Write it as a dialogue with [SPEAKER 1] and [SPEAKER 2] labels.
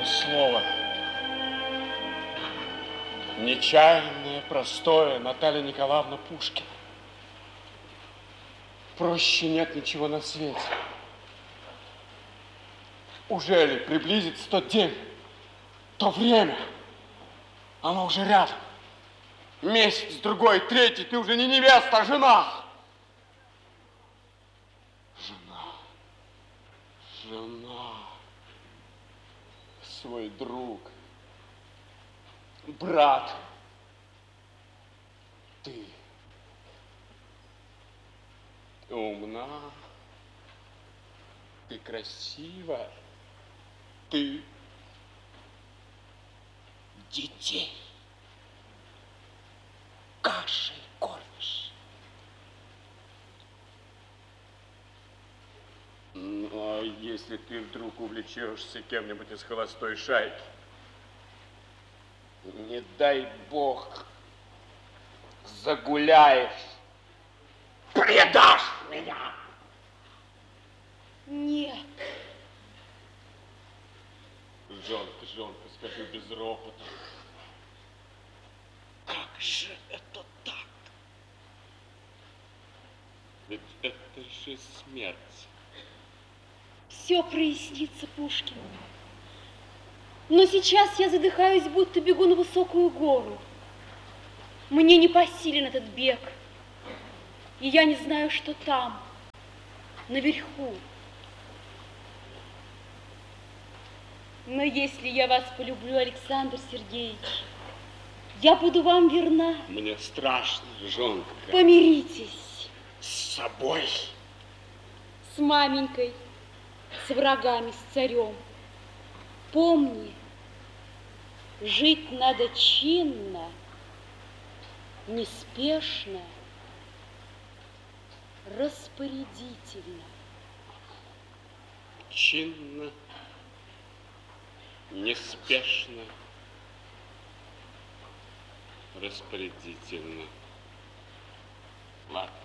[SPEAKER 1] одно слово. Нечаянное, простое Наталья Николаевна Пушкина. Проще нет ничего на свете. Уже ли приблизится тот день, то время? Оно уже рядом. Месяц, другой, третий, ты уже не невеста, а жена. Жена. Свой друг. Брат. Ты умна. Ты красивая. Ты детей кашей кормишь. Ну, а если ты вдруг увлечешься кем-нибудь из холостой шайки, не дай бог, загуляешь, предашь меня.
[SPEAKER 2] Нет.
[SPEAKER 1] Жонка, скажи без ропота. Как же это так? Ведь это же смерть.
[SPEAKER 2] Все прояснится, Пушкин. Но сейчас я задыхаюсь, будто бегу на высокую гору. Мне не посилен этот бег. И я не знаю, что там, наверху. Но если я вас полюблю, Александр Сергеевич, я буду вам верна.
[SPEAKER 1] Мне страшно, Жонка.
[SPEAKER 2] Помиритесь.
[SPEAKER 1] С собой?
[SPEAKER 2] С маменькой, с врагами, с царем. Помни, жить надо чинно, неспешно, распорядительно.
[SPEAKER 1] Чинно, неспешно, распорядительно. Ладно.